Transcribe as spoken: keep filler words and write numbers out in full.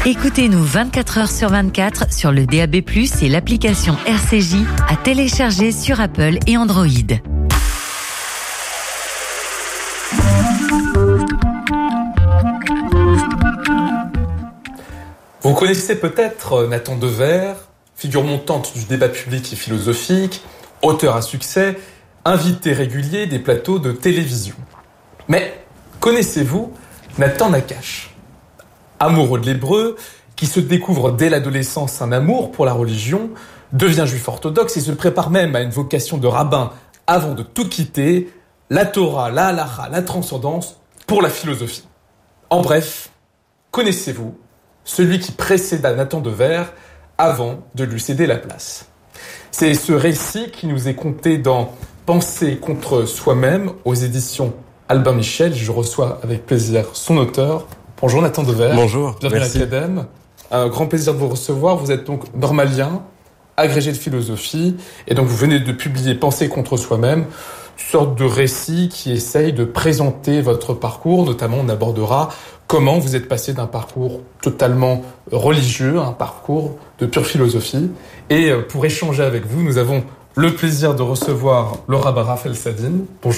Écoutez-nous vingt-quatre heures sur vingt-quatre sur le D A B plus, et l'application R C J à télécharger sur Apple et Android. Vous connaissez peut-être Nathan Dever, figure montante du débat public et philosophique, auteur à succès, invité régulier des plateaux de télévision. Mais connaissez-vous Nathan Nakache ? Amoureux de l'hébreu, qui se découvre dès l'adolescence un amour pour la religion, devient juif orthodoxe et se prépare même à une vocation de rabbin avant de tout quitter, la Torah, la halacha, la transcendance, pour la philosophie. En bref, connaissez-vous celui qui précéda Nathan Dever avant de lui céder la place? C'est ce récit qui nous est conté dans Penser contre soi-même aux éditions Albin Michel. Je reçois avec plaisir son auteur. Bonjour Nathan Dever. Bonjour. Bienvenue à l'Acadème. Un grand plaisir de vous recevoir. Vous êtes donc normalien, agrégé de philosophie, et donc vous venez de publier Penser contre soi-même, une sorte de récit qui essaye de présenter votre parcours. Notamment, on abordera comment vous êtes passé d'un parcours totalement religieux à un parcours de pure philosophie. Et pour échanger avec vous, nous avons le plaisir de recevoir le rabbin Raphaël Sadine. Bonjour.